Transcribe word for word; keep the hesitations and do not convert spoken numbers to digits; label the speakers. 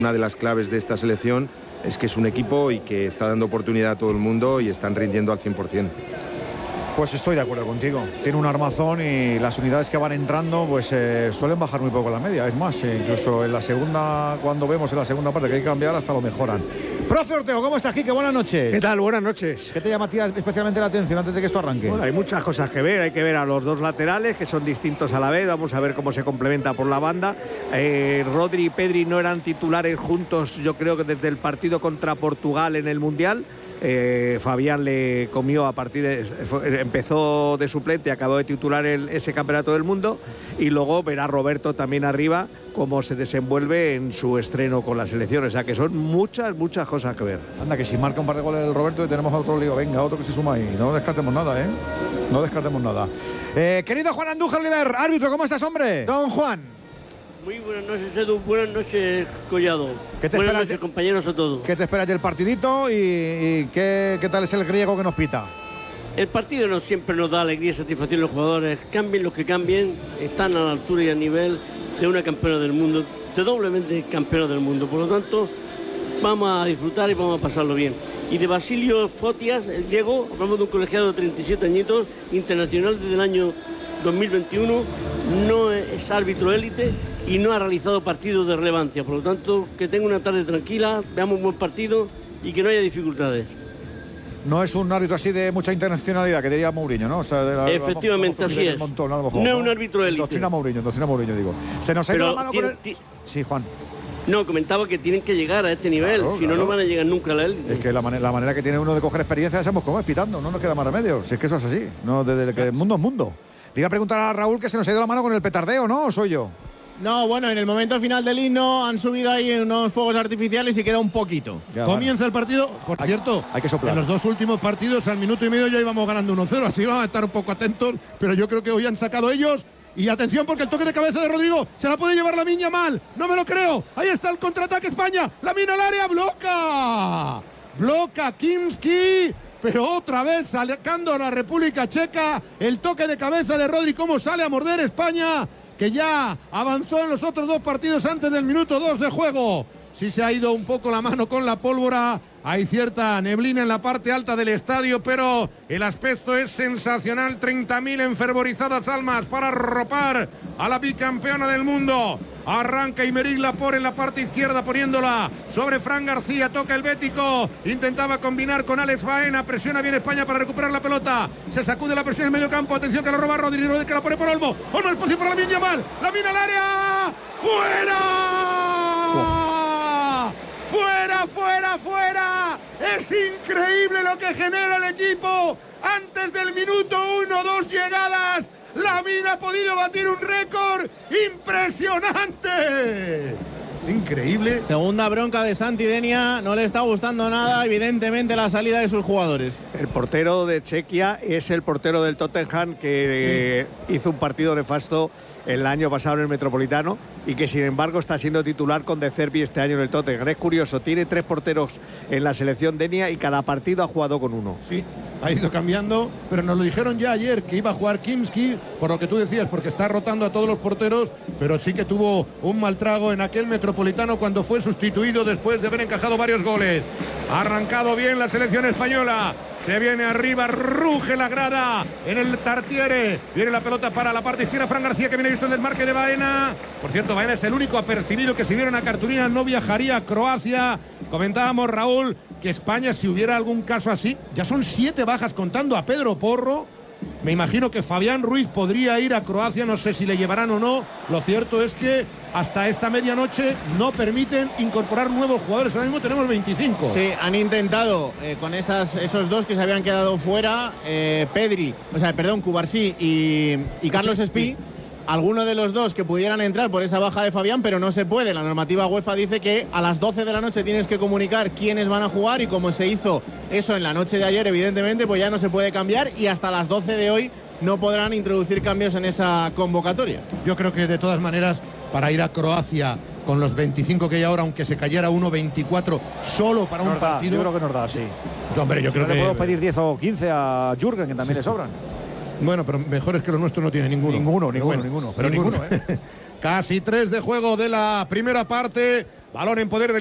Speaker 1: Una de las claves de esta selección es que es un equipo y que está dando oportunidad a todo el mundo y están rindiendo al cien por cien.
Speaker 2: Pues estoy de acuerdo contigo. Tiene un armazón y las unidades que van entrando pues eh, suelen bajar muy poco la media. Es más, eh, incluso en la segunda, cuando vemos en la segunda parte que hay que cambiar, hasta lo mejoran. Profe Ortego, ¿cómo estás, Quique? Buenas noches.
Speaker 3: ¿Qué tal? Buenas noches.
Speaker 2: ¿Qué te llama a ti especialmente la atención antes de que esto arranque?
Speaker 3: Bueno, hay muchas cosas que ver. Hay que ver a los dos laterales, que son distintos a la vez. Vamos a ver cómo se complementa por la banda. Eh, Rodri y Pedri no eran titulares juntos, yo creo que desde el partido contra Portugal en el Mundial. Eh, Fabián le comió a partir de... Empezó de suplente, acabó de titular el, ese campeonato del mundo. Y luego verá Roberto también arriba cómo se desenvuelve en su estreno con la selección. O sea que son muchas, muchas cosas que ver.
Speaker 2: Anda, que si marca un par de goles el Roberto y tenemos a otro lío. Venga, otro que se suma ahí. No descartemos nada, ¿eh? No descartemos nada. Eh, querido Juan Andújar Oliver, árbitro, ¿cómo estás, hombre?
Speaker 4: Don Juan.
Speaker 5: Muy buenas noches, Edu. Buenas noches, Collado.
Speaker 2: ¿Qué te
Speaker 5: buenas
Speaker 2: esperas,
Speaker 5: noches, compañeros, a todos.
Speaker 2: ¿Qué te esperas del partidito y, y qué, qué tal es el griego que nos pita?
Speaker 5: El partido no siempre nos da alegría y satisfacción a los jugadores. Cambien los que cambien, están a la altura y a nivel de una campeona del mundo, de doblemente campeona del mundo. Por lo tanto, vamos a disfrutar y vamos a pasarlo bien. Y de Basilio Fotias, el griego, hablamos de un colegiado de treinta y siete añitos, internacional desde el año dos mil veintiuno, no es árbitro élite y no ha realizado partidos de relevancia. Por lo tanto, que tenga una tarde tranquila, veamos un buen partido y que no haya dificultades.
Speaker 2: No es un árbitro así de mucha internacionalidad, que diría Mourinho, ¿no? O sea, de la,
Speaker 5: efectivamente, así es.
Speaker 2: Montón, a lo mejor,
Speaker 5: no es
Speaker 2: ¿no?
Speaker 5: un árbitro élite.
Speaker 2: Doctrina Mourinho, doctrina Mourinho, digo. Se nos ha ido la mano con el... Sí, Juan.
Speaker 5: No, comentaba que tienen que llegar a este nivel, claro, si no, claro. no van a llegar nunca a la élite.
Speaker 2: Es que la, man la manera que tiene uno de coger experiencia, ya sabemos cómo es, pitando, no nos queda más remedio. Si es que eso es así, no, desde que el mundo es mundo. Le iba a preguntar a Raúl que se nos ha ido la mano con el petardeo, ¿no? ¿O soy yo?
Speaker 4: No, bueno, en el momento final del himno han subido ahí unos fuegos artificiales y queda un poquito.
Speaker 6: Ya, comienza vale. el partido, por
Speaker 2: hay,
Speaker 6: cierto,
Speaker 2: hay que soplar.
Speaker 6: En los dos últimos partidos al minuto y medio ya íbamos ganando uno cero, así vamos a estar un poco atentos, pero yo creo que hoy han sacado ellos. Y atención porque el toque de cabeza de Rodrigo se la puede llevar Lamine Yamal, no me lo creo. Ahí está el contraataque España, Lamine al área, bloca. Bloca Kimski. Pero otra vez sacando a la República Checa, el toque de cabeza de Rodri, cómo sale a morder España, que ya avanzó en los otros dos partidos antes del minuto dos de juego. Sí se ha ido un poco la mano con la pólvora, hay cierta neblina en la parte alta del estadio, pero el aspecto es sensacional, treinta mil enfervorizadas almas para arropar a la bicampeona del mundo. Arranca Aymeric Laporte en la parte izquierda poniéndola sobre Fran García, toca el bético, intentaba combinar con Alex Baena, presiona bien España para recuperar la pelota, se sacude la presión en medio campo, atención que la roba Rodri, Rodri que la pone por Olmo, Olmo espacio para Lamine Yamal, Lamine al área, ¡fuera! ¡Oh! ¡Fuera, fuera, fuera! Es increíble lo que genera el equipo antes del minuto uno, dos llegadas. Lamine ha podido batir un récord impresionante. Es increíble.
Speaker 4: Segunda bronca de Santi Denia, no le está gustando nada, evidentemente, la salida de sus jugadores.
Speaker 3: El portero de Chequia es el portero del Tottenham que sí. hizo un partido nefasto el año pasado en el Metropolitano y que sin embargo está siendo titular con De Zerbi este año en el Tottenham. Es curioso, tiene tres porteros en la selección Denia y cada partido ha jugado con uno.
Speaker 6: Sí, ha ido cambiando, pero nos lo dijeron ya ayer que iba a jugar Kimski, por lo que tú decías, porque está rotando a todos los porteros, pero sí que tuvo un mal trago en aquel Metropolitano cuando fue sustituido después de haber encajado varios goles. Ha arrancado bien la selección española. Se viene arriba, ruge la grada en el Tartiere. Viene la pelota para la parte izquierda, Fran García, que viene visto el desmarque de Baena. Por cierto, Baena es el único apercibido que si viera una cartulina no viajaría a Croacia. Comentábamos, Raúl, que España, si hubiera algún caso así, ya son siete bajas contando a Pedro Porro. Me imagino que Fabián Ruiz podría ir a Croacia, no sé si le llevarán o no. Lo cierto es que hasta esta medianoche no permiten incorporar nuevos jugadores. Ahora mismo tenemos veinticinco.
Speaker 4: Sí, han intentado eh, con esas, esos dos que se habían quedado fuera, eh, Pedri, o sea, perdón, Cubarsí y, y Carlos Espí. Alguno de los dos que pudieran entrar por esa baja de Fabián, pero no se puede. La normativa UEFA dice que a las doce de la noche tienes que comunicar quiénes van a jugar y como se hizo eso en la noche de ayer, evidentemente, pues ya no se puede cambiar y hasta las doce de hoy no podrán introducir cambios en esa convocatoria.
Speaker 6: Yo creo que de todas maneras, para ir a Croacia con los veinticinco que hay ahora, aunque se cayera uno veinticuatro solo para un
Speaker 2: da,
Speaker 6: partido.
Speaker 2: Yo creo que nos da, sí.
Speaker 6: Hombre, yo
Speaker 2: si
Speaker 6: creo
Speaker 2: no
Speaker 6: que
Speaker 2: le puedo pedir diez o quince a Jürgen, que también sí. le sobran.
Speaker 6: Bueno, pero mejor es que lo nuestro no tiene ninguno.
Speaker 2: Ninguno,
Speaker 6: pero
Speaker 2: ninguno,
Speaker 6: bueno,
Speaker 2: ninguno.
Speaker 6: Pero ninguno,
Speaker 2: ninguno
Speaker 6: ¿eh? Casi tres de juego de la primera parte. Balón en poder del